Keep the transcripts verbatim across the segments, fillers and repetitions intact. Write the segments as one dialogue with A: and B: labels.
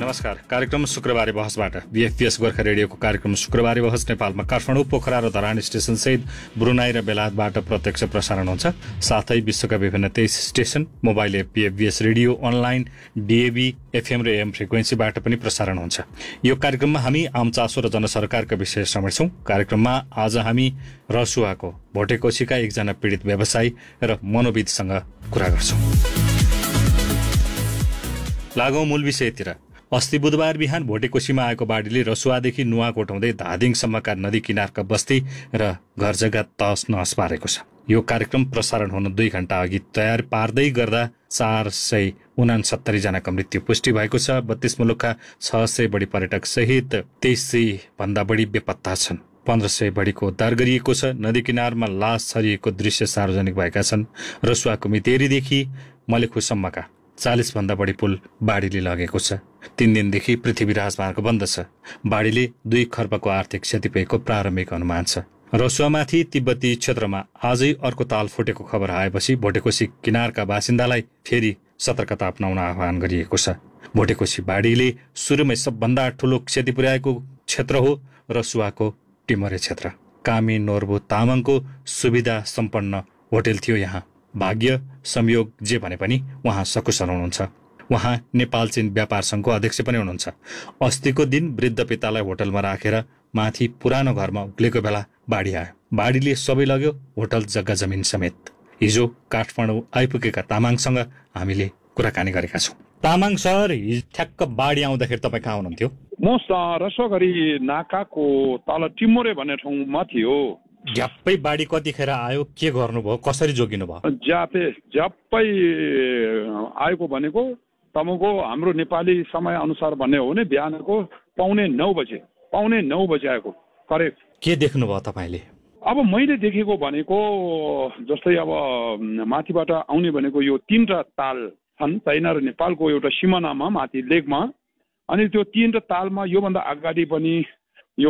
A: नमस्कार। कार्यक्रम शुक्रबारे बहसबाट बीएफपीएस गोर्खा रेडियोको कार्यक्रम शुक्रबारे बहस नेपालमा काठमाडौँ, पोखरा र धरान स्टेशन सहित ब्रुनाई र बेलायतबाट प्रत्यक्ष प्रसारण हुन्छ। साथै विश्वका विभिन्न तेइस station, mobile app बीएफपीएस radio, online DAB, FM र एम फ्रिक्वेन्सीबाट पनि प्रसारण हुन्छ। यो कार्यक्रममा हामी आम चासो र जनसरकारका विषय समेट्छौँ। कार्यक्रममा आज हामी रसुवाको भोटेकोशीका एकजना पीडित व्यवसायी र मनोविदसँग कुरा गर्छौँ। लागौं मूल विषयतिर। अस्ति बुधबार बिहान भोटेकोशीमा आएको बाढीले रसुवादेखि नुवाकोट हुँदै धादिङसम्मका नदी किनारका बस्ती र घर जग्गा तहस नहस पारेको छ। यो कार्यक्रम प्रसारण हुन दुई घण्टा अघि तयार पार्दै गर्दा चार सय उनासत्तरी जनाको मृत्यु पुष्टि भएको छ। बत्तीस मुलुकका छ सय बढी पर्यटक सहित तेइस सय भन्दा बढी बेपत्ता छन्। पन्ध्र सय बढीको उद्धार गरिएको छ। नदी किनारमा लास छरिएको दृश्य सार्वजनिक भएका छन्। रसुवाको मितेरीदेखि मलेखुसम्मका चालिस भन्दा बढी पुल बाढीले लगेको छ। तीन दिनदेखि पृथ्वी राजमार्ग बन्द छ। बाढीले दुई खर्बको आर्थिक क्षति पुगेको प्रारम्भिक अनुमान छ। रसुवामाथि तिब्बती क्षेत्रमा आजै अर्को ताल फुटेको खबर आएपछि भोटेकोशी किनारका बासिन्दालाई फेरि सतर्कता अपनाउन आह्वान गरिएको छ। भोटेकोशी बाढीले सुरुमै सबभन्दा ठूलो क्षति पुर्याएको क्षेत्र हो रसुवाको टिमरे क्षेत्र। कामी नोर्बु तामाङको सुविधा सम्पन्न होटेल थियो यहाँ। भाग्य संयोग जे भने पनि उहाँ सकुशल हुनुहुन्छ। उहाँ नेपाल चीन व्यापार संघको अध्यक्ष पनि हुनुहुन्छ। अस्तिको दिन वृद्ध पितालाई होटलमा राखेर माथि पुरानो घरमा उक्लेको बेला बाढी आयो। बाढीले सबै लग्यो, होटल जग्गा जमिन समेत। हिजो काठमाडौँ आइपुगेका तामाङसँग हामीले कुराकानी गरेका छौँ। तामाङ सर, ठ्याक्क बाढी आउँदाखेरि तपाईँ कहाँ हुनुहुन्थ्यो?
B: म रसोगरी नाकाको तल टिमोरे भन्ने ठाउँमा थियो।
A: झ्याप्पै बाढी कतिखेर आयो, के गर्नुभयो, कसरी जोगिनु भयो?
B: ज्यापे झ्याप्पै आएको भनेको तपाईँको हाम्रो नेपाली समय अनुसार भन्ने हो भने बिहानको पाउने नौ बजे पाउने नौ बजे आएको करेक्ट।
A: के देख्नुभयो तपाईँले?
B: अब मैले देखेको भनेको जस्तै अब माथिबाट आउने भनेको यो तीनवटा ताल छन्, चाइना र नेपालको एउटा सिमानामा माथि लेकमा। अनि त्यो तीनवटा तालमा योभन्दा अगाडि पनि यो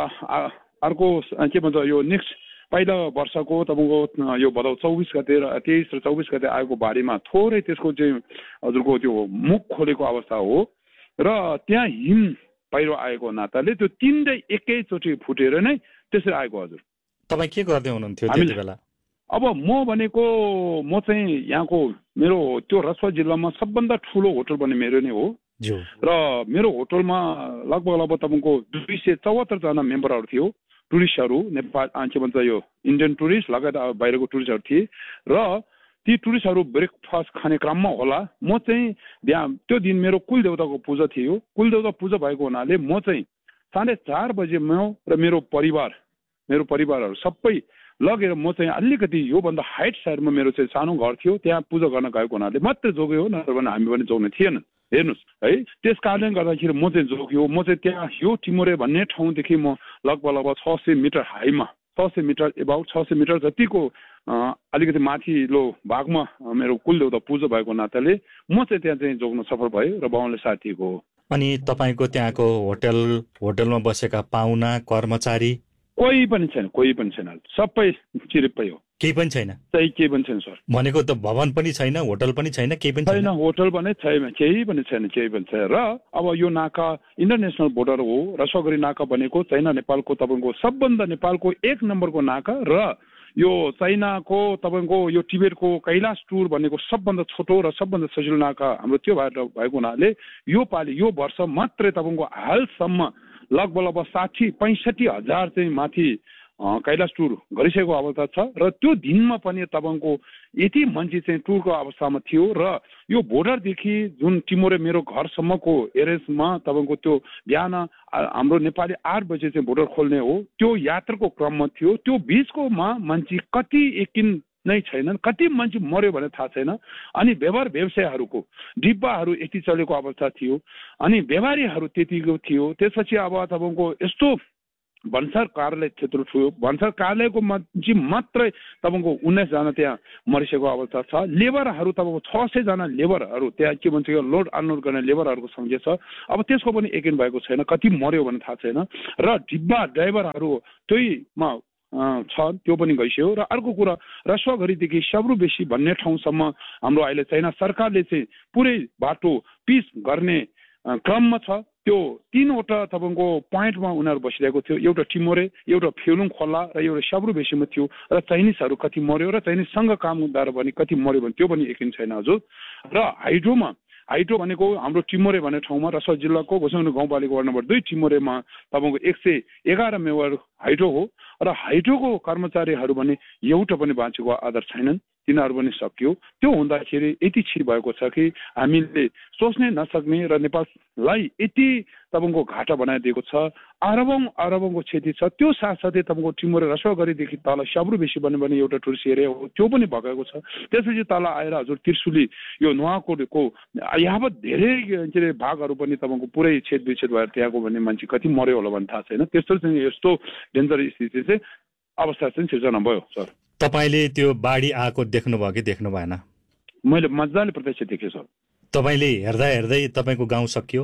B: अर्को के भन्छ यो नेक्स्ट पहिला वर्षको तपाईँको यो भदौ चौबिस गते र तेइस र चौबिस गते आएको बाढीमा थोरै त्यसको चाहिँ हजुरको त्यो मुख खोलेको अवस्था हो र त्यहाँ हिम पहिरो आएको नाताले त्यो तिनटै एकैचोटि फुटेर नै त्यसरी आएको। हजुर
A: तपाईँ के गर्दै हुनुहुन्थ्यो त्यति बेला?
B: अब म भनेको म चाहिँ यहाँको मेरो त्यो रसुवा जिल्लामा सबभन्दा ठुलो होटल भने मेरो नै हो र मेरो होटलमा लगभग लगभग तपाईँको दुई सय चौहत्तरजना मेम्बरहरू थियो। टुरिस्टहरू नेपाल के भन्छ यो इन्डियन टुरिस्ट लगायत बाहिरको टुरिस्टहरू थिए र ती टुरिस्टहरू ब्रेकफास्ट खाने क्रममा होला। म चाहिँ बिहान त्यो दिन मेरो कुलदेवताको पूजा थियो। कुलदेवता पूजा भएको हुनाले म चाहिँ साढे चार बजे म र मेरो परिवार मेरो परिवारहरू सबै लगेर म चाहिँ अलिकति योभन्दा हाइट साइडमा मेरो चाहिँ सानो घर थियो, त्यहाँ पूजा गर्न गएको हुनाले मात्रै जोग्यो, नत्र भने हामी पनि जोग्ने थिएन। हेर्नुहोस् है, त्यस कारणले गर्दाखेरि म चाहिँ जोग्यो। म चाहिँ त्यहाँ यो टिमोरे भन्ने ठाउँदेखि म लगभग लगभग छ सय मिटर हाईमा छ सय मिटर एबाउट छ सय मिटर जतिको अलिकति माथिल्लो भागमा मेरो कुलदेवता पूजा भएको नाताले म चाहिँ त्यहाँ चाहिँ जोग्न सफल भयो र बाहुनले साथीको हो।
A: अनि तपाईँको त्यहाँको होटल होटलमा बसेका पाहुना कर्मचारी
B: कोही पनि छैन, कोही पनि छैन, सबै चिरिप्पै हो।
A: केही पनि छैन?
B: त्यही केही पनि छैन सर।
A: भनेको त भवन पनि छैन, होटल पनि छैन, केही पनि
B: छैन, होटल पनि छैन, केही पनि छैन, केही पनि छैन। र अब यो नाका इन्टरनेसनल बोर्डर हो। रसोगरी नाका भनेको चाइना नेपालको तपाईँको सबभन्दा नेपालको एक नम्बरको नाका र यो चाइनाको तपाईँको यो टिबेटको कैलाश टुर भनेको सबभन्दा छोटो र सबभन्दा सजिलो नाका हाम्रो त्यो भएर भएको हुनाले यो पालि यो वर्ष मात्रै तपाईँको हालसम्म लगभग लगभग साठी पैँसठी हजार चाहिँ माथि कैलाश टुर गरिसकेको अवस्था छ र त्यो दिनमा पनि तपाईँको यति मान्छे चाहिँ टुरको अवस्थामा थियो र यो बोर्डरदेखि जुन टिमोरे मेरो घरसम्मको एरेन्जमा तपाईँको त्यो बिहान हाम्रो नेपाली आठ बजे चाहिँ बोर्डर खोल्ने हो, त्यो यात्राको क्रममा थियो। त्यो बिचकोमा मान्छे कति एकिन नै छैनन्, कति मान्छे मर्यो भने थाहा छैन। अनि व्यवहार व्यवसायहरूको डिब्बाहरू यति चलेको अवस्था थियो, अनि व्यवहारीहरू त्यतिको थियो। त्यसपछि अब तपाईँको यस्तो भन्सार कार्यालय क्षेत्र थियो, भन्सार कार्यालयको मान्छे मात्रै तपाईँको उन्नाइसजना त्यहाँ मरिसकेको अवस्था छ। लेबरहरू तपाईँको छ सयजना लेबरहरू त्यहाँ के भन्छ लोड अनलोड गर्ने लेबरहरूको सङ्ख्या छ। अब त्यसको पनि यकिन भएको छैन, कति मर्यो भने थाहा छैन। र डिब्बा ड्राइभरहरू त्यहीमा छ, त्यो पनि गइसक्यो। र अर्को कुरा रसुवाघरीदेखि सब्रु बेसी भन्ने ठाउँसम्म हाम्रो अहिले चाइना सरकारले चाहिँ पुरै बाटो पिच गर्ने क्रममा छ। त्यो तीनवटा तपाईँको पोइन्टमा उनीहरू बसिरहेको थियो। एउटा टिमोरे, एउटा फेलुङ खोला र एउटा स्याब्रु बेसीमा थियो। र चाइनिजहरू कति मर्यो र चाइनिजसँग काम गर्दा पनि कति मर्यो भने त्यो पनि यकिन छैन हजुर। र हाइड्रोमा हाइड्रो भनेको हाम्रो टिमोरे भन्ने ठाउँमा रसुवा जिल्लाको घोषणा गाउँपालिका वार्ड नम्बर दुई टिमोरेमा तपाईँको एक सय एघार मेवार हाइड्रो हो। र हाइड्रोको कर्मचारीहरू भने एउटा पनि बाँचेको आधार छैनन्, तिनीहरू पनि सकियो। त्यो हुँदाखेरि यति छिर भएको छ कि हामीले सोच्नै नसक्ने र नेपाललाई यति तपाईँको घाटा बनाइदिएको छ। अरबौँ अरबौँको क्षति छ। त्यो साथसाथै तपाईँको टिमोरे रसुवागढीदेखि तल स्याब्रु बेसी भन्ने पनि एउटा टुरिस्ट एरिया हो, त्यो पनि भगाएको छ। त्यसपछि तल आएर हजुर त्रिशुली यो नुवाकोटको यावत धेरै के अरे भागहरू पनि तपाईँको पुरै छेद विच्छेद भएर त्यहाँको भन्ने मान्छे कति मर्यो होला भन्ने थाहा छैन। त्यस्तो चाहिँ यस्तो डेन्जर स्थिति चाहिँ अवस्था चाहिँ सिर्जना भयो सर।
A: तपाईँले त्यो बाढी आएको देख्नुभयो कि देख्नु भएन?
B: मैले मजाले प्रत्यक्ष देखेँ सर।
A: तपाईँले हेर्दा हेर्दै तपाईँको गाउँ सकियो?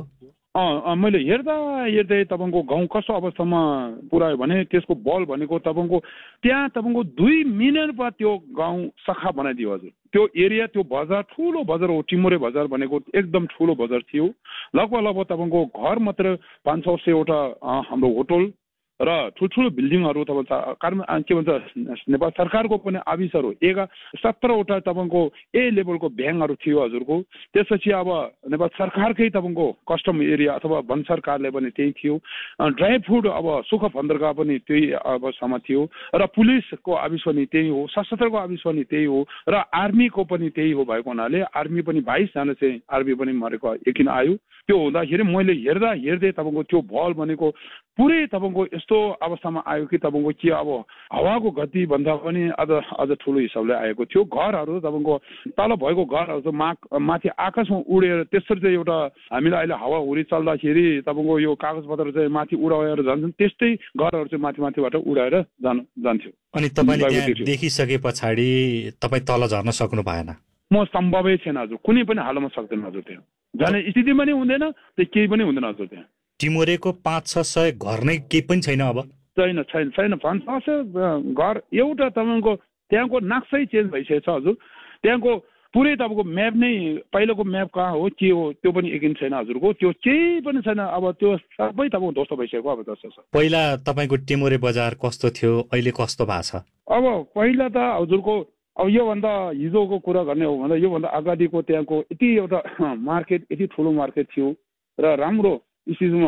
B: अँ मैले हेर्दा हेर्दै तपाईँको गाउँ कस्तो अवस्थामा पुऱ्यायो भने त्यसको बल भनेको तपाईँको त्यहाँ तपाईँको दुई मिनट बाद त्यो गाउँ सखा बनाइदियो हजुर। त्यो एरिया त्यो बजार ठुलो बजार हो। टिमोरे बजार भनेको एकदम ठुलो बजार थियो। लगभग लगभग तपाईँको घर मात्र पाँच छ सयवटा हाम्रो होटल र ठुल्ठुलो बिल्डिङहरू तपाईँ कार्म के भन्छ नेपाल सरकारको पनि आविसहरू एघार सत्रवटा तपाईँको ए लेभलको ब्याङ्कहरू थियो हजुरको। त्यसपछि अब नेपाल सरकारकै तपाईँको कस्टम एरिया अथवा भन्सार कार्यालय पनि त्यही थियो। ड्राई फ्रुट अब सुख बन्दरगाह पनि त्यही अवस्थामा थियो। र पुलिसको आविस पनि त्यही हो, सशस्त्रको आविस पनि त्यही हो, र आर्मीको पनि त्यही हो भएको हुनाले आर्मी पनि बाइसजना चाहिँ आर्मी पनि मरेको यकिन आयो। त्यो हुँदाखेरि मैले हेर्दा हेर्दै तपाईँको त्यो भल भनेको पुरै तपाईँको यस्तो अवस्थामा आयो कि तपाईँको के अब हावाको गति भन्दा पनि अझ अझ ठुलो हिसाबले आएको थियो। घरहरू तपाईँको तल भएको घरहरू चाहिँ मा माथि आकाशमा उडेर त्यसरी चाहिँ एउटा हामीलाई अहिले हावाहुरी चल्दाखेरि तपाईँको यो कागजपत्र चाहिँ माथि उडाएर जान्छन्, त्यस्तै घरहरू चाहिँ माथि माथिबाट उडाएर जान जान्थ्यो।
A: अनि तपाईँले त्यहाँ देखिसके पछाडि तपाईँ तल झर्न सक्नु भएन?
B: म सम्भवै छैन हजुर, कुनै पनि हालतमा सक्दैन हजुर। त्यहाँ जाने स्थिति पनि हुँदैन, त्यो केही पनि हुँदैन हजुर। त्यहाँ
A: टिमोरेको पाँच छ सय घर नै केही पनि छैन अब?
B: छैन छैन छैन पाँच छ सय घर एउटा तपाईँको त्यहाँको नक्सै चेन्ज भइसकेको छ हजुर। त्यहाँको पुरै तपाईँको म्याप नै पहिलाको म्याप कहाँ हो के हो त्यो पनि यकिन छैन हजुरको। त्यो केही पनि छैन अब, त्यो सबै तपाईँको ध्वस्त भइसकेको अब जस्तो छ।
A: पहिला तपाईँको टिमोरे बजार कस्तो थियो, अहिले कस्तो भएको छ? अब
B: पहिला त हजुरको अब योभन्दा हिजोको कुरा गर्ने हो भन्दा योभन्दा अगाडिको त्यहाँको यति एउटा मार्केट यति ठुलो मार्केट थियो र राम्रो स्थितिमा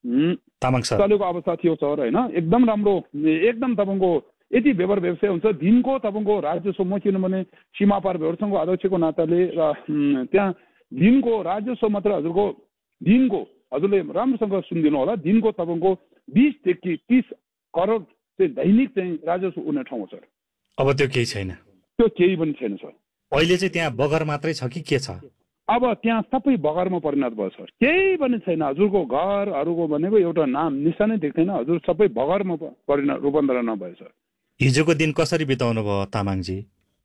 B: चलेको अवस्था थियो सर होइन। एकदम राम्रो एकदम तपाईँको यति व्यवहार व्यवसाय हुन्छ। दिनको तपाईँको राजस्व म किनभने सीमापार व्यवहार सङ्घको अध्यक्षको नाताले र त्यहाँ दिनको राजस्व मात्र हजुरको दिनको हजुरले राम्रोसँग सुनिदिनु होला, दिनको तपाईँको बिसदेखि तिस करोड चाहिँ दैनिक चाहिँ राजस्व उड्ने ठाउँ हो सर।
A: अब त्यो केही छैन?
B: त्यो केही पनि छैन सर।
A: अहिले चाहिँ त्यहाँ बगर मात्रै छ कि के छ?
B: अब त्यहाँ सबै बगरमा परिणत भयो सर, केही पनि छैन हजुरको। घरहरूको भनेको एउटा नाम निशानै देख्दैन हजुर, सबै बगरमा परिणत रूपान्तरण भयो सर।
A: हिजोको दिन कसरी बिताउनु भयो तामाङजी?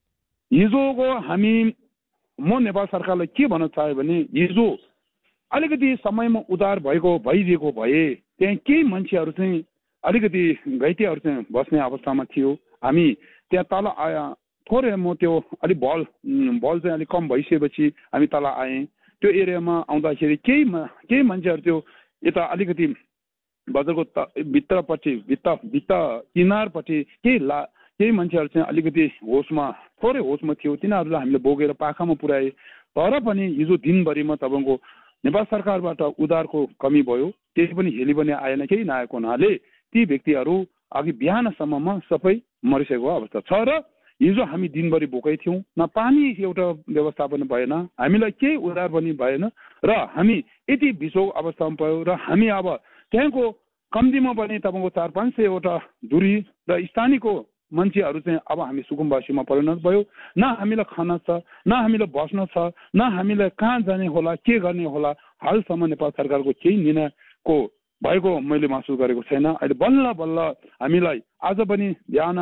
B: हिजोको हामी म नेपाल सरकारलाई के भन्न चाहे भने हिजो अलिकति समयमा उधार भएको भइदिएको भए त्यहाँ केही मान्छेहरू चाहिँ अलिकति घाइतेहरू चाहिँ बस्ने अवस्थामा थियो। हामी त्यहाँ तल आया थोरै म त्यो अलिक बल बल चाहिँ अलिक कम भइसकेपछि हामी तल आएँ। त्यो एरियामा आउँदाखेरि केही केही मान्छेहरू त्यो यता अलिकति बजारको त भित्रपट्टि भित्ता भित्ता किनारपट्टि केही ला केही मान्छेहरू चाहिँ अलिकति होसमा थोरै होसमा थियो, तिनीहरूलाई हामीले बोकेर पाखामा पुर्याए। तर पनि हिजो दिनभरिमा तपाईँको नेपाल सरकारबाट उधारको कमी भयो, त्यही पनि हेली पनि आएन, केही नआएको हुनाले ती व्यक्तिहरू अघि बिहानसम्ममा सबै मरिसकेको अवस्था छ। र हिजो हामी दिनभरि भोकै थियौँ, न पानी एउटा व्यवस्था पनि भएन, हामीलाई केही उधार पनि भएन र हामी यति बिसो अवस्थामा पऱ्यौँ। र हामी अब त्यहाँको कम्तीमा पनि तपाईँको चार पाँच सयवटा दूरी र स्थानीयको मान्छेहरू चाहिँ अब हामी सुकुम्बासीमा परिणत भयो। न हामीलाई खाना छ, न हामीलाई बस्न छ, न हामीलाई कहाँ जाने होला के गर्ने होला। हालसम्म नेपाल सरकारको केही निर्णयको भएको मैले महसुस गरेको छैन। अहिले बल्ल बल्ल हामीलाई आज पनि बिहान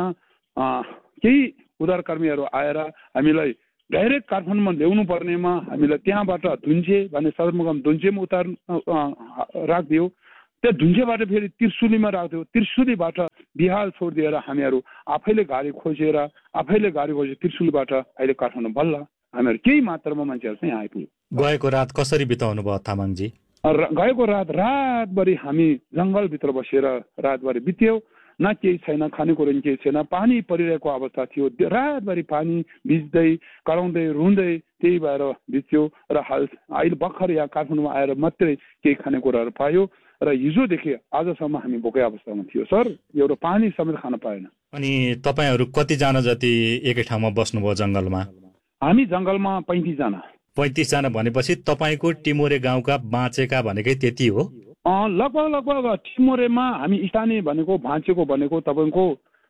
B: केही उधारकर्मीहरू आएर हामीलाई डाइरेक्ट काठमाडौँमा ल्याउनु पर्नेमा हामीलाई त्यहाँबाट धुन्चे भन्ने सदरमुकाम धुन्चेमा उतार राखिदियो, त्यो धुन्चेबाट फेरि त्रिशुलीमा राखिदियो, त्रिशुलीबाट बिहाल छोडिदिएर हामीहरू आफैले गाडी खोजेर आफैले गाडी खोजेर त्रिशुलीबाट अहिले काठमाडौँ बल्ल हामीहरू केही मात्रामा मान्छेहरू चाहिँ आइपुग्यो।
A: गएको रात कसरी बिताउनु भयो तामाङजी?
B: गएको रात रातभरि हामी जङ्गलभित्र बसेर रातभरि बित्यो, न केही छैन, खानेकुरो नि केही छैन, पानी परिरहेको अवस्था थियो, रातभरि पानी भिज्दै कराउँदै रुँदै त्यही भएर बित्यो र हाल अहिले भर्खर यहाँ काठमाडौँमा आएर मात्रै केही खानेकुराहरू पायो र हिजोदेखि आजसम्म हामी भोकै अवस्थामा थियो सर, एउटा पानी समेत खान पाएन।
A: अनि तपाईँहरू कतिजना जति एकै ठाउँमा बस्नुभयो जङ्गलमा?
B: हामी जङ्गलमा पैँतिसजना।
A: पैँतिसजना भनेपछि तपाईँको टिमोरे गाउँका बाँचेका भनेकै त्यति हो?
B: लगभग लगभग टिमोरेमा हामी स्थानीय भनेको भाँचेको भनेको तपाईँको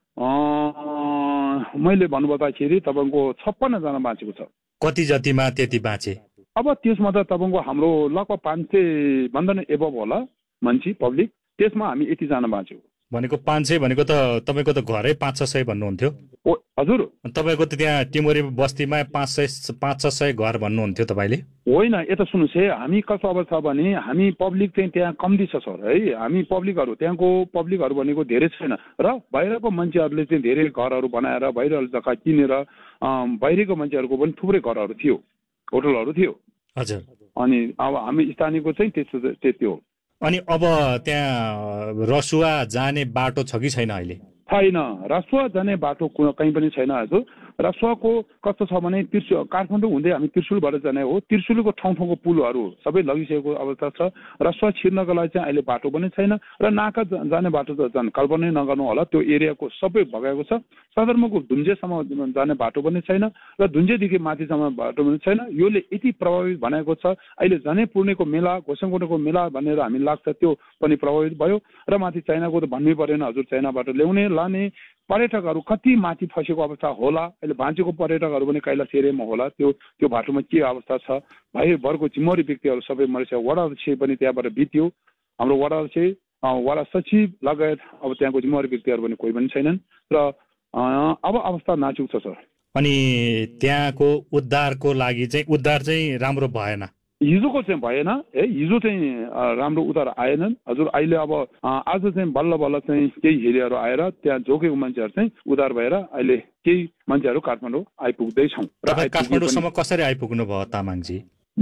B: मैले भन्नुपर्दाखेरि तपाईँको छप्पन्नजना बाँचेको छ।
A: कति जतिमा त्यति बाँचे?
B: अब त्यसमा त तपाईँको हाम्रो लगभग पाँच सय भन्दा नै एबभ होला मान्छे पब्लिक, त्यसमा हामी यतिजना बाँच्यौँ।
A: भनेको पाँच सय भनेको त तपाईँको त घरै पाँच छ सय भन्नुहुन्थ्यो?
B: ओ हजुर,
A: तपाईँको त त्यहाँ टिमोरे बस्तीमा पाँच सय पाँच छ सय घर भन्नुहुन्थ्यो तपाईँले?
B: होइन, यता सुन्नुहोस् है, हामी कस्तो अवस्था भने हामी पब्लिक चाहिँ त्यहाँ कम्ती छ सर है, हामी पब्लिकहरू त्यहाँको पब्लिकहरू भनेको धेरै छैन र बाहिरको मान्छेहरूले चाहिँ धेरै घरहरू बनाएर बाहिर जग्गा किनेर बाहिरको मान्छेहरूको पनि थुप्रै घरहरू थियो, होटलहरू थियो।
A: हजुर।
B: अनि अब हामी स्थानीयको चाहिँ त्यस्तो त्यति हो।
A: अनि अब त्यहाँ रसुवा जाने बाटो छ कि छैन अहिले?
B: छैन, रसुवा जाने बाटो कहीँ पनि छैन हजुर। रसुवाको कस्तो छ भने त्रिशुल काठमाडौँ हुँदै हामी त्रिशुलबाट जाने हो, त्रिशुलको ठाउँ ठाउँको पुलहरू सबै लगिसकेको अवस्था छ। रसुवा छिर्नको लागि चाहिँ अहिले बाटो पनि छैन र नाका जाने बाटो त झन् कल्पनै नगर्नु होला, त्यो एरियाको सबै भगाएको छ। सदरमुकाम धुन्जेसम्म जाने बाटो पनि छैन र धुन्जेदेखि माथिसम्म बाटो पनि छैन। योले यति प्रभावित बनाएको छ, अहिले जनै पूर्णेको मेला घोषणकोटको मेला भनेर हामी लाग्छ त्यो पनि प्रभावित भयो र माथि चाइनाको त भन्नै परेन हजुर, चाइनाबाट ल्याउने लाने पर्यटकहरू कति माथि फसेको अवस्था होला। अहिले भाँचेको पर्यटकहरू पनि कैलाश एरियामा होला, त्यो त्यो बाटोमा के अवस्था छ, भाइ भरको जिम्मेवारी व्यक्तिहरू सबै मरेछ। वडा अध्यक्ष पनि त्यहाँबाट बित्यो, हाम्रो वडा अध्यक्ष वडा सचिव लगायत अब त्यहाँको जिम्मेवारी व्यक्तिहरू पनि कोही पनि छैनन् र अब अवस्था नाजुक छ सर।
A: अनि त्यहाँको उद्धारको लागि चाहिँ उद्धार चाहिँ राम्रो भएन?
B: हिजोको चाहिँ भएन है, हिजो चाहिँ राम्रो उद्धार आएनन् हजुर। अहिले अब आज चाहिँ बल्ल बल्ल चाहिँ केही हेलीहरू आएर त्यहाँ जोगेको मान्छेहरू चाहिँ उद्धार भएर अहिले केही मान्छेहरू काठमाडौँ आइपुग्दैछौँ।
A: र काठमाडौँसम्म कसरी आइपुग्नु भयो तामाङजी?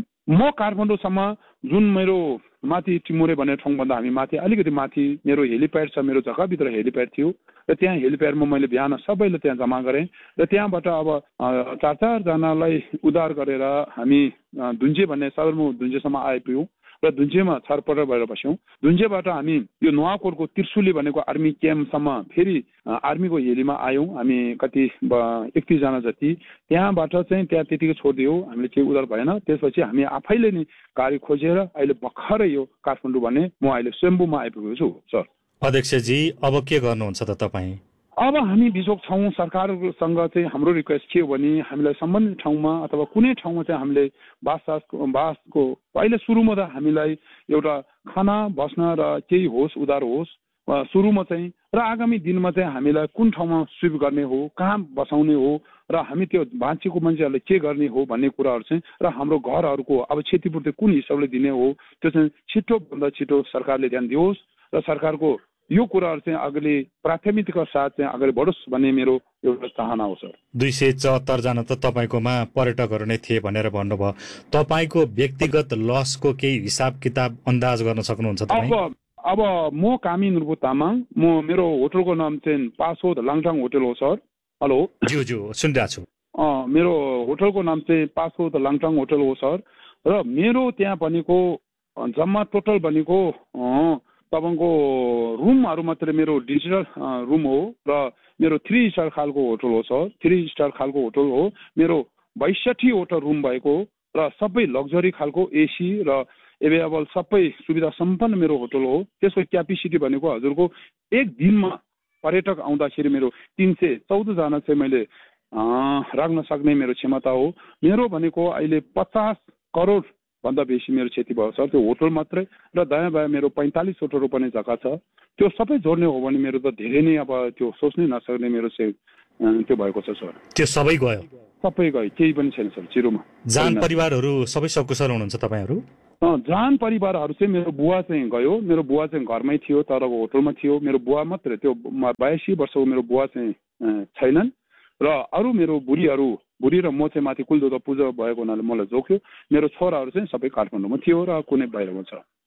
B: म काठमाडौँसम्म जुन मेरो माथि टिमोरे भन्ने ठाउँभन्दा हामी माथि अलिकति माथि मेरो हेलिप्याड छ, मेरो जग्गाभित्र हेलिप्याड थियो र त्यहाँ हेलिप्याडमा मैले बिहान सबैले त्यहाँ जम्मा गरेँ र त्यहाँबाट अब चार चारजनालाई उद्धार गरेर हामी धुन्जे भन्ने सदरमुकाम धुन्जेसम्म आइपुग्यौँ र धुन्जेमा छरपटर भएर बस्यौँ। धुन्जेबाट हामी यो नुवाकोटको त्रिशुली भनेको आर्मी क्याम्पसम्म फेरि आर्मीको हेलीमा आयौँ हामी कति एकतिसजना जति। त्यहाँबाट चाहिँ त्यहाँ त्यतिकै छोडिदियो, हामीले केही उद्धार भएन। त्यसपछि हामी आफैले नै गाडी खोजेर अहिले भर्खरै यो काठमाडौँ भने म अहिले स्वयम्भूमा आइपुगेको छु सर।
A: अध्यक्षजी अब के गर्नुहुन्छ त तपाईँ?
B: अब हामी बिचोक छौँ, सरकारसँग चाहिँ हाम्रो रिक्वेस्ट के हो भने हामीलाई सम्बन्धित ठाउँमा अथवा कुनै ठाउँमा चाहिँ हामीले बासको बासको पहिले सुरुमा त हामीलाई एउटा खाना बस्न र केही होस् उधार होस् सुरुमा चाहिँ, र आगामी दिनमा चाहिँ हामीलाई कुन ठाउँमा स्विप गर्ने हो, कहाँ बसाउने हो र हामी त्यो भाँचेको मान्छेहरूलाई के गर्ने हो भन्ने कुराहरू चाहिँ र हाम्रो घरहरूको अब क्षतिपूर्ति कुन हिसाबले दिने हो त्यो चाहिँ छिटोभन्दा छिटो सरकारले ध्यान दियोस् र सरकारको यो कुराहरू चाहिँ अगाडि प्राथमिकताका साथ चाहिँ अगाडि बढोस् भन्ने मेरो एउटा चाहना हो सर।
A: दुई सय चौहत्तरजना त तपाईँकोमा पर्यटकहरू नै थिए भनेर भन्नुभयो, तपाईँको व्यक्तिगत लसको केही हिसाब किताब अन्दाज गर्न सक्नुहुन्छ तपाईँ?
B: अब अब म कामी नुर्बु तामाङ, म मेरो होटलको नाम चाहिँ पासोद लाङटाङ होटल हो सर। हेलो
A: ज्यू ज्यू सुनिरहेको छु।
B: अँ मेरो होटलको नाम चाहिँ पासोद लाङटाङ होटल हो सर र मेरो त्यहाँ भनेको जम्मा टोटल भनेको तपाईँको रुमहरू मात्रै मेरो डिजिटल रुम हो र मेरो थ्री स्टार खालको होटल हो सर, थ्री स्टार खालको होटल हो मेरो, बैसठीवटा रुम भएको र सबै लग्जरी खालको एसी र एभाइलेबल सबै सुविधा सम्पन्न मेरो होटल हो। त्यसको क्यापेसिटी भनेको हजुरको एक दिनमा पर्यटक आउँदाखेरि मेरो तिन सय चौधजना चाहिँ मैले राख्न सक्ने मेरो क्षमता हो। मेरो भनेको अहिले पचास करोड भन्दा बेसी मेरो क्षति भयो सर त्यो होटल मात्रै, र दायाँ बायाँ मेरो पैँतालिसवटा रोप्ने जग्गा छ। त्यो सबै जोड्ने हो भने मेरो त धेरै नै अब त्यो सोच्नै नसक्ने मेरो चाहिँ त्यो भएको छ सर।
A: त्यो सबै गयो?
B: सबै गयो, केही पनि छैन सर जिरोमा।
A: जान परिवारहरू सबै सकुशल हुनुहुन्छ तपाईँहरू?
B: जान परिवारहरू चाहिँ मेरो बुवा चाहिँ गयो, मेरो बुवा चाहिँ घरमै थियो तर होटलमा थियो। मेरो बुवा मात्रै, त्यो बयासी वर्षको मेरो बुवा चाहिँ छैनन् र अरू मेरो बुढीहरू बुढी र म चाहिँ माथि कुलदेवता पूजा भएको हुनाले मलाई जोख्यो। मेरो छोराहरू चाहिँ सबै काठमाडौँमा थियो र कुनै बाहिरमा छ।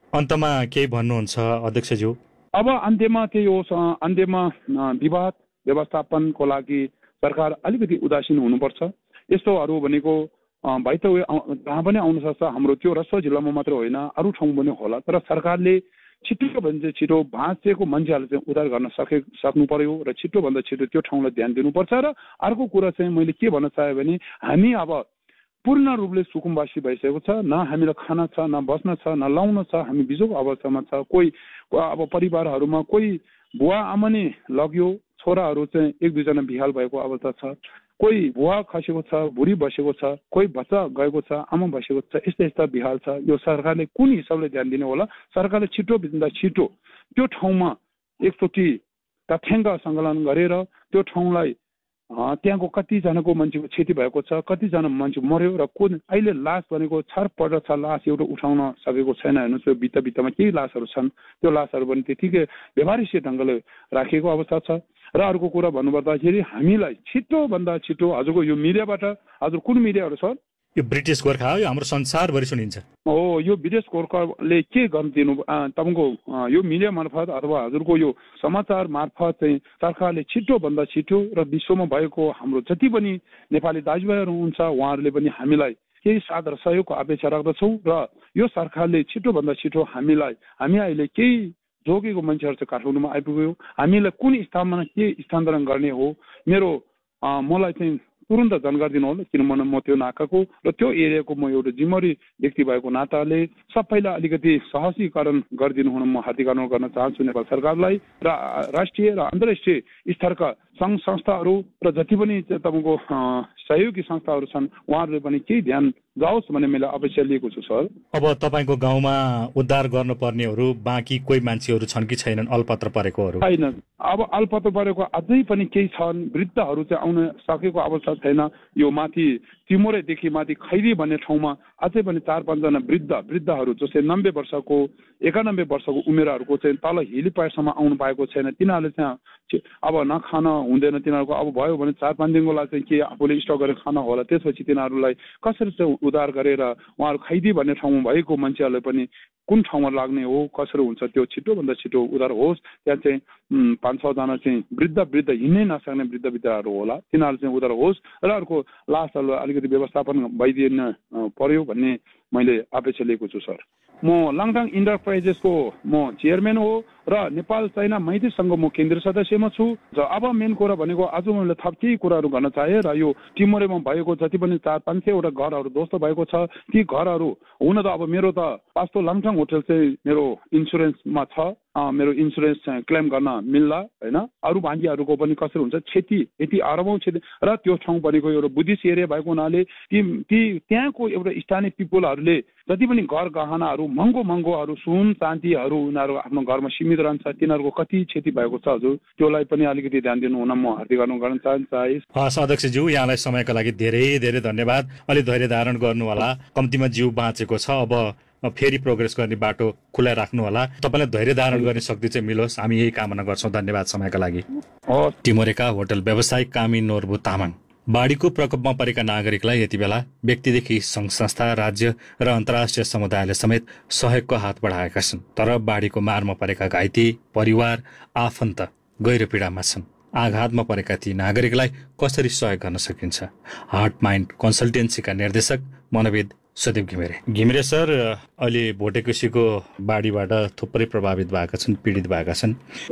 A: अन्तमा केही भन्नुहुन्छ अध्यक्षज्यू?
B: अब अन्त्यमा त्यही हो, अन्त्यमा विवाद व्यवस्थापनको लागि सरकार अलिकति उदासीन हुनुपर्छ। यस्तोहरू भनेको भाइ त जहाँ पनि आउन सक्छ, हाम्रो त्यो रसुवा जिल्लामा मात्र होइन अरू ठाउँ पनि होला, तर सरकारले छिटो भन्दा छिटो भाँचिएको मान्छेहरूलाई चाहिँ उद्धार गर्न सके सक्नु पर्यो र छिटोभन्दा छिटो त्यो ठाउँलाई ध्यान दिनुपर्छ। र अर्को कुरा चाहिँ मैले के भन्न चाहेँ भने हामी अब पूर्ण रूपले सुकुम्बासी भइसकेको छ, न हामीलाई खाना छ, न बस्न छ, न लाउन छ, हामी बिजोको अवस्थामा छ। कोही अब परिवारहरूमा कोही बुवा आमा नै लग्यो, छोराहरू चाहिँ एक दुईजना बिहाल भएको अवस्था छ, कोही बुवा खसेको छ, बुढी बसेको छ, कोही बच्चा गएको छ, आमा बसेको छ, यस्ता यस्ता बिहाल छ। यो सरकारले कुन हिसाबले ध्यान दिने होला? सरकारले छिटो भन्दा छिटो त्यो ठाउँमा एकचोटि तथ्याङ्क सङ्कलन गरेर त्यो ठाउँलाई त्यहाँको कतिजनाको मान्छेको क्षति भएको छ, कतिजना मान्छे मर्यो र कुन अहिले लास भनेको छरपट छ, लास एउटा उठाउन सकेको छैन। हेर्नुहोस्, त्यो बित्त बित्तमा केही लासहरू छन्, त्यो लासहरू पनि त्यतिकै व्यवहारिक ढङ्गले राखेको अवस्था छ। र अर्को कुरा भन्नुपर्दाखेरि हामीलाई छिटोभन्दा छिटो हजुरको यो मिडियाबाट, हजुर कुन मिडियाहरू छ?
A: यो ब्रिटिस गोर्खा हो, यो हाम्रो संसारभरि सुनिन्छ।
B: हो, यो ब्रिटिस गोर्खाले के गर्न दिनु तपाईँको यो मिडिया मार्फत अथवा हजुरको यो समाचार मार्फत चाहिँ सरकारले छिटोभन्दा छिटो र विश्वमा भएको हाम्रो जति पनि नेपाली दाजुभाइहरू हुन्छ उहाँहरूले पनि हामीलाई केही साथ र सहयोगको अपेक्षा राख्दछौँ र यो सरकारले छिटोभन्दा छिटो हामीलाई, हामी अहिले केही जोगेको मान्छेहरू चाहिँ काठमाडौँमा आइपुग्यो, हामीलाई कुन स्थानमा के स्थानान्तरण गर्ने हो मेरो मलाई चाहिँ तुरन्त जानकारी दिनु होला, किनभने म त्यो नाकाको र त्यो एरियाको म एउटा जिम्मेवारी व्यक्ति भएको नाताले सबैलाई अलिकति सहजीकरण गरिदिनु हुन म हार्दिक अनुरोध गर्न चाहन्छु नेपाल सरकारलाई र राष्ट्रिय र अन्तर्राष्ट्रिय स्तरका सङ्घ संस्थाहरू र जति पनि तपाईँको सहयोगी संस्थाहरू छन् उहाँहरूले पनि केही ध्यान जाओस् भन्ने मैले अपेक्षा लिएको छु सर।
A: अब तपाईँको गाउँमा उद्धार गर्नुपर्नेहरू बाँकी कोही मान्छेहरू छन् कि छैनन् अल्पत्र परेकोहरू?
B: छैन, अब अल्पत्र परेको अझै पनि केही छन्, वृद्धहरू चाहिँ आउन सकेको अवस्था छैन। यो माथि तिमोरेदेखि माथि खैरी भन्ने ठाउँमा अझै पनि चार पाँचजना वृद्ध वृद्धहरू जो चाहिँ नब्बे वर्षको एकानब्बे वर्षको उमेरहरूको चाहिँ तल हिली पायसम्म आउनु पाएको छैन। तिनीहरूले चाहिँ अब नखान हुँदैन तिनीहरूको, अब भयो भने चार पाँच दिनको लागि चाहिँ के आफूले स्टक गरेर खाना होला, त्यसपछि तिनीहरूलाई कसरी चाहिँ उद्धार गरेर उहाँहरू खैदी भन्ने ठाउँमा भएको मान्छेहरूलाई पनि कुन ठाउँमा लाग्ने हो, कसरी हुन्छ त्यो छिटोभन्दा छिटो उद्धार होस्। त्यहाँ चाहिँ पाँच छजना चाहिँ वृद्ध वृद्ध हिँड्नै नसक्ने वृद्ध वृद्धहरू होला, तिनीहरू चाहिँ उद्धार होस् र अर्को लासहरूलाई अलिकति व्यवस्थापन भइदिन पर्यो भन्ने मैले अपेक्षा लिएको छु सर। म लाङटाङ इन्टरप्राइजेसको म चेयरम्यान हो र नेपाल चाइना मैत्री सङ्घ म केन्द्रीय सदस्यमा छु। अब मेन कुरा भनेको आज मैले थप केही कुराहरू गर्न चाहेँ र यो टिमोरेमा भएको जति पनि चार पाँच सयवटा घरहरू ध्वस्त भएको छ, ती घरहरू हुन त अब मेरो त पास्तो लाङटाङ होटल चाहिँ मेरो इन्सुरेन्समा छ, मेरो इन्सुरेन्स चाहिँ क्लेम गर्न मिल्ला होइन। अरू बाँकीहरूको पनि कसरी हुन्छ क्षति यति अरबौँ क्षति र त्यो ठाउँ भनेको एउटा बुद्धिस्ट एरिया भएको हुनाले ती ती त्यहाँको एउटा स्थानीय पिपुलहरूले जति पनि घर गहनाहरू महँगो महँगोहरू सुन चाँदीहरू उनीहरू आफ्नो घरमा सीमित रहन्छ, तिनीहरूको कति क्षति भएको छ हजुर, त्यसलाई पनि अलिकति ध्यान दिनु हुन म हार्दिक अनुरोध गर्न चाहन्छु।
A: हस् अध्यक्षज्यू, यहाँलाई समयको लागि धेरै धेरै धन्यवाद। अलि धैर्य धारण गर्नु होला, कम्तीमा जिउ बाँचेको छ, अब फेरि प्रोग्रेस गर्ने बाटो खुला राख्नु होला। तपाईँलाई धैर्य धारण गर्ने शक्ति चाहिँ मिलोस्, हामी यही कामना गर्छौँ। धन्यवाद समयका लागि। टिमोरेका होटल व्यवसायिक कामी नोर्बु तामाङ। बाढीको प्रकोपमा परेका नागरिकलाई यति बेला व्यक्तिदेखि सङ्घ संस्था, राज्य र अन्तर्राष्ट्रिय समुदायले समेत सहयोगको हात बढाएका छन्। तर बाढीको मारमा परेका घाइते परिवार आफन्त गहिरो पीडामा छन्। आघातमा परेका ती नागरिकलाई कसरी सहयोग गर्न सकिन्छ? हार्ट माइन्ड कन्सल्टेन्सीका निर्देशक मनोविद सदीप घिमिरे। घिमिरे सर, अहिले भोटेकोसीको बाढीबाट थुप्रै प्रभावित भएका छन्, पीडित भएका छन्।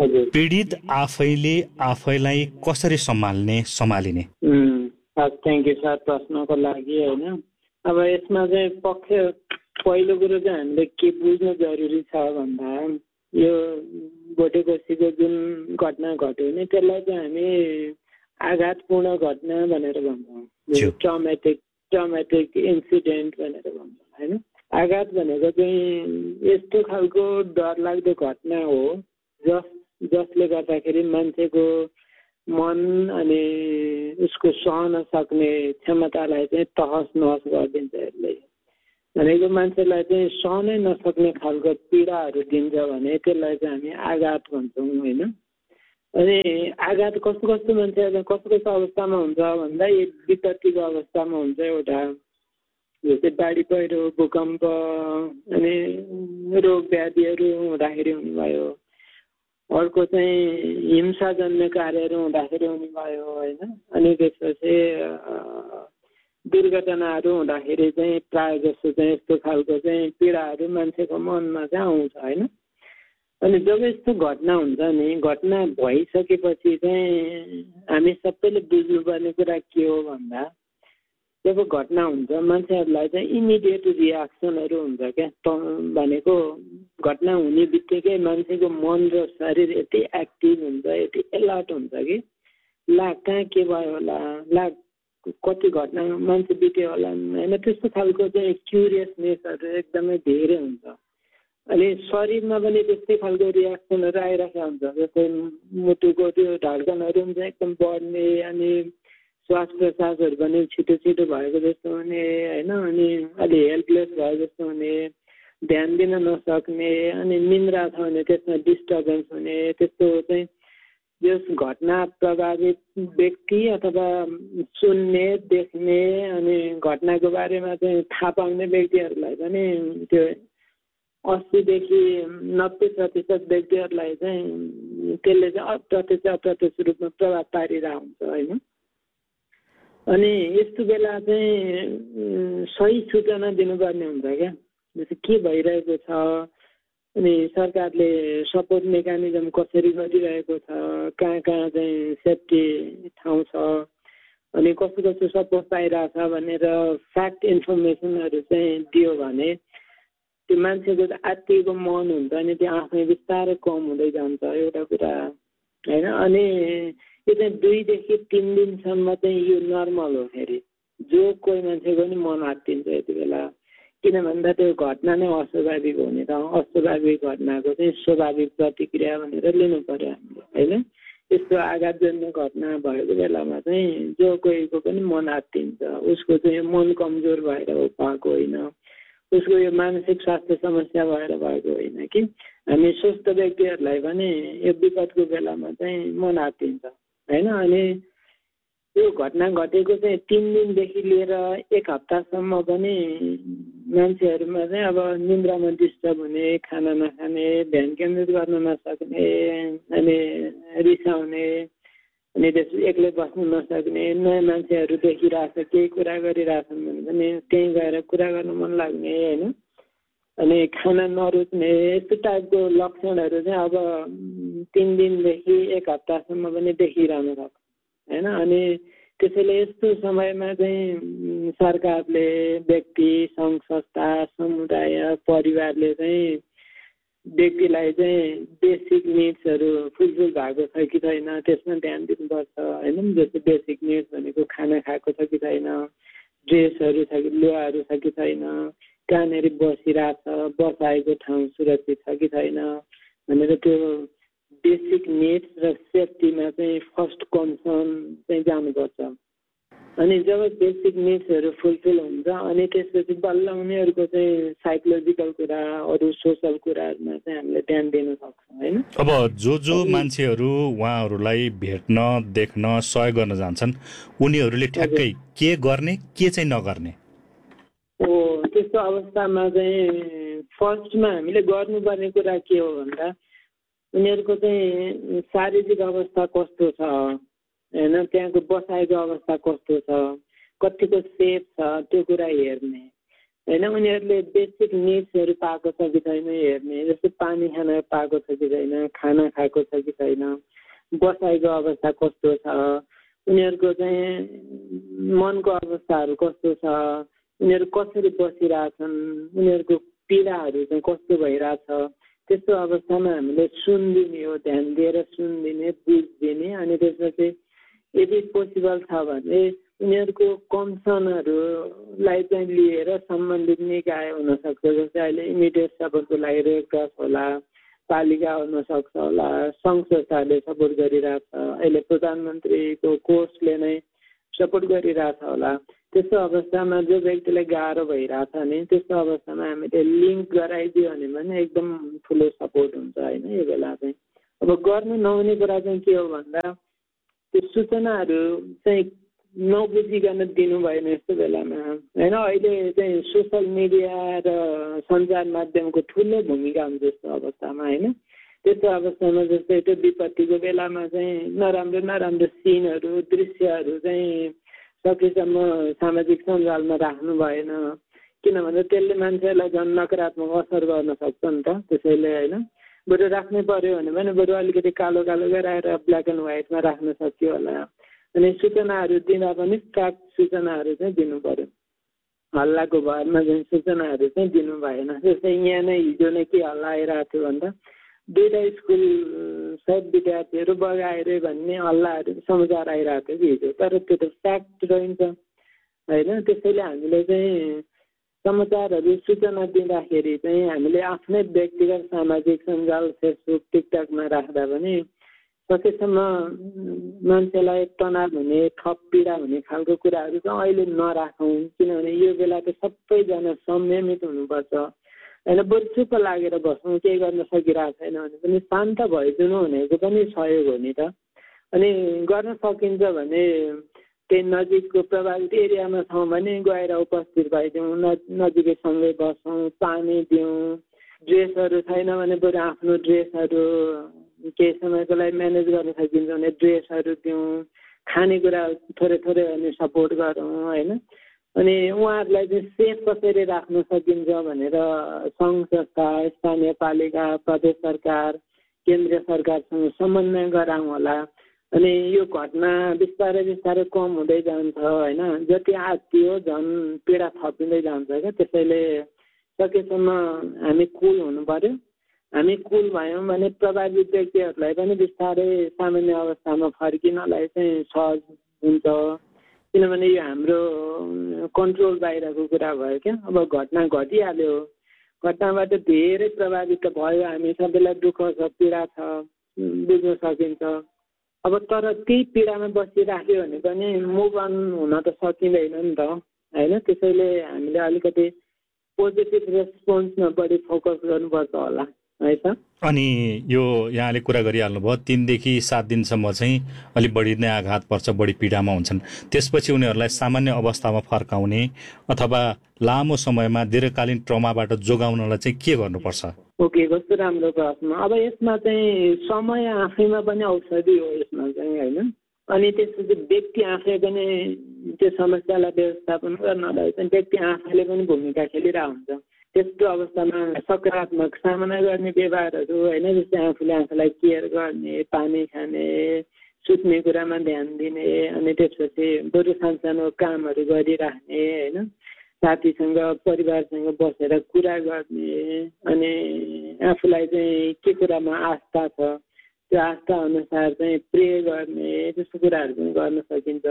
A: पीडित आफैले आफैलाई कसरी सम्हाल्ने सम्हालिने?
C: थ्याङ्क यू सर प्रश्नको लागि। होइन, अब यसमा चाहिँ पक्ष पहिलो कुरो चाहिँ हामीले के बुझ्नु जरुरी छ भन्दा यो भोटेकोसीको जुन घटना घट्यो नि त्यसलाई चाहिँ हामी आघातपूर्ण घटना भनेर भन्छौँ, ट्रमेटिक ट्रमेटिक इन्सिडेन्ट भनेर भन्छौँ होइन। आघात भनेको चाहिँ यस्तो खालको डरलाग्दो घटना हो जस जसले गर्दाखेरि मान्छेको मन अनि उसको सहन सक्ने क्षमतालाई चाहिँ तहस नहस गरिदिन्छ। यसले भनेको मान्छेलाई चाहिँ सहनै नसक्ने खालको पीडाहरू दिन्छ भने त्यसलाई चाहिँ हामी आघात भन्छौँ होइन। अनि आघात कस्तो कस्तो मान्छे कस्तो कस्तो अवस्थामा हुन्छ भन्दा एक विपत्तिको अवस्थामा हुन्छ। एउटा जस्तै बाढी पहिरो, भूकम्प, अनि रोग व्याधिहरू हुँदाखेरि हुने भयो, अर्को चाहिँ हिंसाजन्य कार्यहरू हुँदाखेरि हुने भयो होइन। अनि त्यसपछि दुर्घटनाहरू हुँदाखेरि चाहिँ प्रायः जस्तो चाहिँ यस्तो खालको चाहिँ पीडाहरू मान्छेको मनमा चाहिँ आउँछ होइन। अनि जब यस्तो घटना हुन्छ नि, घटना भइसकेपछि चाहिँ हामी सबैले बुझ्नुपर्ने कुरा के हो भन्दा, जब घटना हुन्छ मान्छेहरूलाई चाहिँ इमिडिएट रियाक्सनहरू हुन्छ क्या। भनेको घटना हुने बित्तिकै मान्छेको मन र शरीर यति एक्टिभ हुन्छ, यति एलर्ट हुन्छ कि ला कहाँ के भयो होला, ला कति घटना मान्छे बित्यो होला होइन, त्यस्तो खालको चाहिँ क्युरियसनेसहरू एकदमै धेरै हुन्छ। अनि शरीरमा पनि त्यस्तै खालको रियाक्सनहरू आइरहेको हुन्छ, जस्तै मुटुको त्यो धड्कनहरू पनि चाहिँ एकदम बढ्ने, अनि श्वास प्रश्वासहरू पनि छिटो छिटो भएको जस्तो हुने होइन, अनि अलि हेल्पलेस भयो जस्तो हुने, ध्यान दिन नसक्ने, अनि निन्द्रा छ भने त्यसमा डिस्टर्बेन्स हुने, त्यस्तो चाहिँ यस घटना प्रभावित व्यक्ति अथवा सुन्ने देख्ने अनि घटनाको बारेमा चाहिँ थाहा पाउने व्यक्तिहरूलाई पनि त्यो अस्सीदेखि नब्बे प्रतिशत व्यक्तिहरूलाई चाहिँ त्यसले चाहिँ अप्रत्यक्ष अप्रत्यक्ष रूपमा प्रभाव पारिरहेको हुन्छ होइन। अनि यस्तो बेला चाहिँ सही सूचना दिनुपर्ने हुन्छ क्या, जस्तै के भइरहेको छ, अनि सरकारले सपोर्ट मेकानिजम कसरी गरिरहेको छ, कहाँ कहाँ चाहिँ सेफ्टी ठाउँ छ, अनि कस्तो कस्तो सपोर्ट पाइरहेछ भनेर फ्याक्ट इन्फर्मेसनहरू चाहिँ दियो भने त्यो मान्छेको आत्तिको मन हुन्छ अनि त्यो आफै बिस्तारै कम हुँदै जान्छ एउटा कुरा होइन। अनि यो चाहिँ दुईदेखि तिन दिनसम्म चाहिँ यो नर्मल हो। फेरि जो कोही मान्छेको नि मन आत्तिन्छ यति बेला, किन भन्दा त्यो घटना नै अस्वाभाविक हुने र अस्वाभाविक घटनाको चाहिँ स्वाभाविक प्रतिक्रिया भनेर लिनु पर्यो हामीले होइन। यस्तो आघातजन्य घटना भएको बेलामा चाहिँ जो कोहीको पनि मन आत्तिन्छ, उसको चाहिँ मन कमजोर भएर भएको होइन, उसको यो मानसिक स्वास्थ्य समस्या भएर भएको होइन कि हामी स्वस्थ व्यक्तिहरूलाई पनि यो विपदको बेलामा चाहिँ मन आत्तिन्छ होइन। अनि यो घटना घटेको चाहिँ तिन दिनदेखि लिएर एक हप्तासम्म पनि मान्छेहरूमा चाहिँ अब निन्द्रामा डिस्टर्ब हुने, खाना नखाने, ध्यान केन्द्रित गर्न नसक्ने, अनि रिसाउने, अनि त्यस एक्लै बस्नु नसक्ने, नयाँ मान्छेहरू देखिरहेछ, केही कुरा गरिरहेछन् भने पनि त्यहीँ गएर कुरा गर्न मन लाग्ने होइन, अनि खाना नरुच्ने, यस्तो टाइपको लक्षणहरू चाहिँ अब तिन दिनदेखि एक हप्तासम्म पनि देखिरहनु सक्छ होइन। अनि त्यसैले यस्तो समयमा चाहिँ सरकारले, व्यक्ति, सङ्घ संस्था, समुदाय, परिवारले चाहिँ व्यक्तिलाई चाहिँ बेसिक निड्सहरू फुलफिल भएको छ कि छैन त्यसमा ध्यान दिनुपर्छ होइन। जस्तो बेसिक निड्स भनेको खाना खाएको छ कि छैन, ड्रेसहरू छ कि, लुगाहरू छ कि छैन, कहाँनिर बसिरहेछ, बसाएको ठाउँ सुरक्षित छ कि छैन भनेर त्यो बेसिक निड्स र सेफ्टीमा चाहिँ फर्स्ट कन्सर्न चाहिँ जानुपर्छ। अनि जब बेसिक निड्सहरू फुलफिल हुन्छ अनि त्यसपछि बल्ल उनीहरूको चाहिँ साइकोलोजिकल कुरा, अरू सोसल कुराहरूमा चाहिँ हामीले ध्यान दिन सक्छौँ होइन।
A: अब जो जो मान्छेहरू उहाँहरूलाई भेट्न, देख्न, सहयोग गर्न जान्छन् उनीहरूले ठ्याक्कै के गर्ने, के चाहिँ नगर्ने?
C: हो, त्यस्तो अवस्थामा चाहिँ फर्स्टमा हामीले गर्नुपर्ने कुरा के हो भन्दा उनीहरूको चाहिँ शारीरिक अवस्था कस्तो छ होइन, त्यहाँको बसाइको अवस्था कस्तो छ, कतिको सेफ छ त्यो कुरा हेर्ने होइन। उनीहरूले बेसिक निड्सहरू पाएको छ कि छैन हेर्ने, जस्तो पानी खान पाएको छ कि छैन, खाना खाएको छ कि छैन, बसाइको अवस्था कस्तो छ, उनीहरूको चाहिँ मनको अवस्थाहरू कस्तो छ, उनीहरू कसरी बसिरहेछन्, उनीहरूको पीडाहरू चाहिँ कस्तो भइरहेछ, त्यस्तो अवस्थामा हामीले सुनिदिने हो, ध्यान दिएर सुनिदिने, बुझिदिने। अनि त्यसपछि यदि पोसिबल छ भने उनीहरूको कन्सर्नहरूलाई चाहिँ लिएर सम्बन्धित निकाय हुनसक्छ, जस्तै अहिले इमिडिएट सपोर्टको लागि रेड क्रस होला, पालिका हुनसक्छ होला, सङ्घ संस्थाहरूले सपोर्ट गरिरहेछ, अहिले प्रधानमन्त्रीको कोषले नै सपोर्ट गरिरहेछ होला। त्यस्तो अवस्थामा जो व्यक्तिलाई गाह्रो भइरहेछ नि त्यस्तो अवस्थामा हामीले लिङ्क गराइदियो भने पनि एकदम ठुलो सपोर्ट हुन्छ होइन। यो बेला चाहिँ अब गर्नु नहुने कुरा चाहिँ के हो भन्दा त्यो सूचनाहरू चाहिँ नबुझिकन दिनु भएन यस्तो बेलामा होइन। अहिले चाहिँ सोसियल मिडिया र सञ्चार माध्यमको ठुलो भूमिका हुन्छ यस्तो अवस्थामा होइन। त्यस्तो अवस्थामा जस्तै त्यो विपत्तिको बेलामा चाहिँ नराम्रो नराम्रो सिनहरू दृश्यहरू चाहिँ सकेसम्म सामाजिक सञ्जालमा राख्नु भएन, किनभने त्यसले मान्छेलाई झन् नकारात्मक असर गर्न सक्छ नि त। त्यसैले होइन बरु राख्नै पर्यो भने पनि बरु अलिकति कालो कालो गराएर ब्ल्याक एन्ड व्हाइटमा राख्न सक्यो होला। अनि सूचनाहरू दिँदा पनि काट सूचनाहरू चाहिँ दिनु पर्यो, हल्लाको भरमा चाहिँ सूचनाहरू चाहिँ दिनु भएन। जस्तै यहाँ नै हिजो नै के हल्ला आइरहेको थियो भन्दा दुईवटा स्कुल सायद विद्यार्थीहरू बगाए भन्ने हल्लाहरू समाचार आइरहेको थियो कि हिजो, तर त्यो त फ्याक्ट रहन्छ होइन। त्यसैले हामीले चाहिँ समाचारहरू सूचना दिँदाखेरि चाहिँ हामीले आफ्नै व्यक्तिगत सामाजिक सञ्जाल फेसबुक टिकटकमा राख्दा पनि सकेसम्म मान्छेलाई तनाव हुने थप पीडा हुने खालको कुराहरू चाहिँ अहिले नराखौँ, किनभने यो बेला त सबैजना संयमित हुनुपर्छ होइन। बरु चुप्प लागेर बस्छौँ, केही गर्न सकिरहेको छैन भने पनि शान्त भइदिनु भनेको पनि सहयोग हो नि त। अनि गर्न सकिन्छ भने त्यही नजिकको प्रभावित एरियामा छौँ भने गएर उपस्थित भइदिउँ, न नजिकैसँगै बसौँ, पानी दिउँ। ड्रेसहरू छैन भने बरु आफ्नो ड्रेसहरू केही समयको लागि म्यानेज गर्न सकिन्छ भने ड्रेसहरू दिउँ, खानेकुरा थोरै थोरै अनि सपोर्ट गरौँ होइन। अनि उहाँहरूलाई चाहिँ सेफ कसरी राख्न सकिन्छ भनेर सङ्घ संस्था, स्थानीय पालिका, प्रदेश सरकार, केन्द्रीय सरकारसँग समन्वय गराउँ होला। अनि यो घटना बिस्तारै बिस्तारै कम हुँदै जान्छ होइन। जति आत्तियो झन् पीडा थपिँदै जान्छ क्या। त्यसैले सकेसम्म हामी कुल हुनु पर्यो। हामी कुल भयौँ भने प्रभावित व्यक्तिहरूलाई पनि बिस्तारै सामान्य अवस्थामा फर्किनलाई चाहिँ सहज हुन्छ, किनभने यो हाम्रो कन्ट्रोल बाहिरको कुरा भयो क्या। अब घटना घटिहाल्यो, घटनाबाट धेरै प्रभावित भयो, हामी सबैलाई दुःख छ, पीडा छ, बुझ्न सकिन्छ। अब तर त्यही पीडामा बसिराख्यो भने पनि मुभ अन हुन त सकिँदैन नि त होइन। त्यसैले हामीले अलिकति पोजिटिभ रेस्पोन्समा बढी फोकस गर्नुपर्छ होला है त।
A: अनि यो यहाँले कुरा गरिहाल्नुभयो तिनदेखि सात दिनसम्म चाहिँ अलिक बढी नै आघात पर्छ, बढी पीडामा हुन्छन्। त्यसपछि उनीहरूलाई सामान्य अवस्थामा फर्काउने अथवा लामो समयमा दीर्घकालीन ट्रमाबाट जोगाउनलाई चाहिँ के गर्नुपर्छ?
C: ओके, कस्तो राम्रो प्रश्न। अब यसमा चाहिँ समय आफैमा पनि औषधि हो यसमा चाहिँ होइन। अनि त्यसपछि व्यक्ति आफै पनि त्यो समस्यालाई व्यवस्थापन गर्नलाई चाहिँ व्यक्ति आफैले पनि भूमिका खेलिरहेको हुन्छ। त्यस्तो अवस्थामा सकारात्मक सामना गर्ने व्यवहारहरू होइन, जस्तै आफूले आफूलाई केयर गर्ने, पानी खाने, सुत्ने कुरामा ध्यान दिने, अनि त्यसपछि बरु सानसानो कामहरू गरिराख्ने होइन, साथीसँग परिवारसँग बसेर कुरा गर्ने, अनि आफूलाई चाहिँ के कुरामा आस्था छ त्यो आस्था अनुसार चाहिँ प्रे गर्ने, त्यस्तो कुराहरू पनि गर्न सकिन्छ।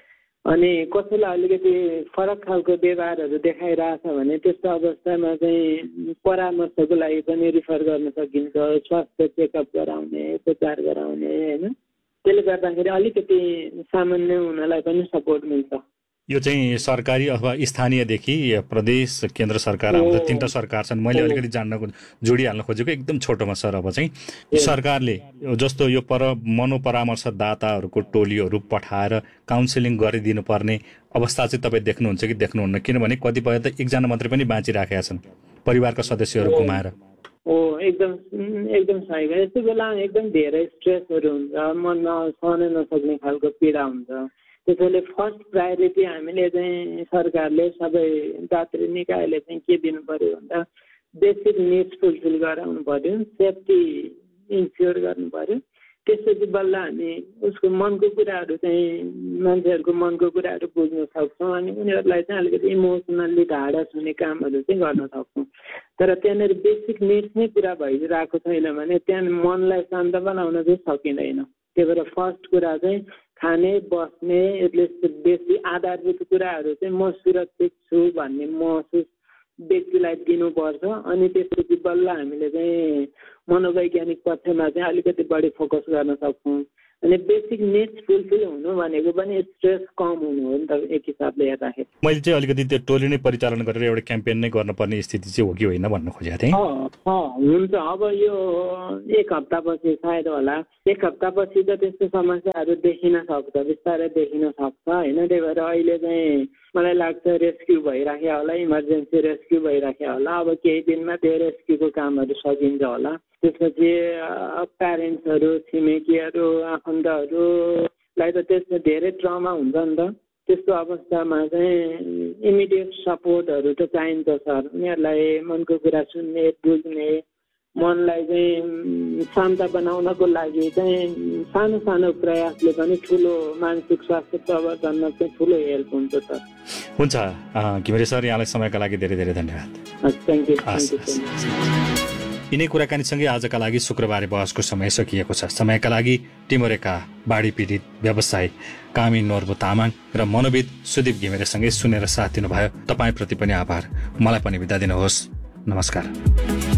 C: अनि कसैलाई अलिकति फरक खालको व्यवहारहरू देखाइरहेछ भने त्यस्तो अवस्थामा चाहिँ परामर्शको लागि पनि रिफर गर्न सकिन्छ, स्वास्थ्य चेकअप गराउने, उपचार गराउने होइन। त्यसले गर्दाखेरि अलिकति सामान्य हुनलाई पनि सपोर्ट मिल्छ।
A: यो चाहिँ सरकारी अथवा स्थानीयदेखि प्रदेश केन्द्र सरकार आउँछ, तिनवटा सरकार छन्। मैले अलिकति जान्न जोडिहाल्न खोजेको एकदम छोटोमा सर, अब चाहिँ सरकारले जस्तो यो पर मनोपरामर्शदाताहरूको टोलीहरू पठाएर काउन्सिलिङ गरिदिनु पर्ने अवस्था चाहिँ तपाईँ देख्नुहुन्छ कि देख्नुहुन्न? किनभने कतिपय त एकजना मात्रै पनि बाँचिराखेका छन् परिवारका सदस्यहरू गुमाएर।
C: हो, एकदम एकदम सही। यस्तो बेला एकदम धेरै स्ट्रेसहरू हुन्छ, मनमा सहन नसक्ने खालको पीडा हुन्छ। त्यसैले फर्स्ट प्रायोरिटी हामीले चाहिँ सरकारले सबै दात्री निकायले चाहिँ के दिनु पर्यो भन्दा बेसिक निड्स फुलफिल गराउनु पर्यो, सेफ्टी इन्स्योर गर्नु पर्यो। त्यसपछि बल्ल हामी उसको मनको कुराहरू चाहिँ मान्छेहरूको मनको कुराहरू बुझ्न सक्छौँ, अनि उनीहरूलाई चाहिँ अलिकति इमोसनल्ली ढाडस हुने कामहरू चाहिँ गर्न सक्छौँ। तर त्यहाँनिर बेसिक निड्स नै पुरा भइरहेको छैन भने त्यहाँ मनलाई शान्त बनाउन चाहिँ सकिँदैन। त्यही भएर फर्स्ट कुरा चाहिँ खाने, बस्ने, एटलिस्ट बेसी आधारभूत कुराहरू चाहिँ म सुरक्षित छु भन्ने महसुस व्यक्तिलाई दिनुपर्छ। अनि त्यसपछि बल्ल हामीले चाहिँ मनोवैज्ञानिक पक्षमा चाहिँ अलिकति बढी फोकस गर्न सक्छौँ। अनि बेसिक निड्स फुलफिल हुनु भनेको पनि स्ट्रेस कम हुनु हो नि त एक हिसाबले हेर्दाखेरि।
A: मैले चाहिँ अलिकति त्यो टोली नै परिचालन गरेर एउटा क्याम्पेन नै गर्नुपर्ने स्थिति चाहिँ हो कि होइन भन्न खोजेको थिएँ।
C: हुन्छ, अब यो एक हप्तापछि सायद होला, एक हप्तापछि त त्यस्तो समस्याहरू देखिन सक्छ, बिस्तारै देखिन सक्छ होइन। त्यही भएर अहिले चाहिँ मलाई लाग्छ रेस्क्यु भइराख्यो होला, इमर्जेन्सी रेस्क्यु भइराख्यो होला। अब केही दिनमा त्यो रेस्क्युको कामहरू सकिन्छ होला। त्यसपछि प्यारेन्ट्सहरू, छिमेकीहरू, आफन्तहरूलाई त त्यसमा धेरै ट्रमा हुन्छ नि त। त्यस्तो अवस्थामा चाहिँ इमिडिएट सपोर्टहरू त चाहिन्छ सर। उनीहरूलाई मनको कुरा सुन्ने, बुझ्ने, मनलाई चाहिँ शान्त बनाउनको लागि चाहिँ सानो सानो प्रयासले पनि ठुलो मानसिक स्वास्थ्य प्रवर्धनमा चाहिँ ठुलो हेल्प हुन्छ त।
A: हुन्छ घिमिरे सर, यहाँलाई समयका लागि धेरै धेरै धन्यवाद।
C: Thank you.
A: यिनै कुराकानीसँगै आजका लागि शुक्रबारे बहसको समय सकिएको छ। समयका लागि टिमोरेका बाढी पीडित व्यवसायी कामी नोर्बु तामाङ र मनोविद सुदीप घिमिरेसँगै सुनेर साथ दिनुभयो। तपाईँप्रति पनि आभार। मलाई पनि बिदा दिनुहोस्। नमस्कार।